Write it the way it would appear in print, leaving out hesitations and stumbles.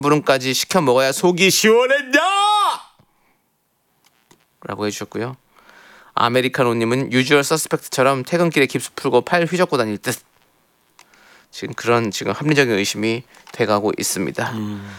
물음까지 시켜 먹어야 속이 시원했냐? 라고 해주셨고요. 아메리카노님은 유주얼 서스펙트처럼 퇴근길에 깁스 풀고 팔 휘젓고 다닐 듯. 지금 그런 합리적인 의심이 돼가고 있습니다.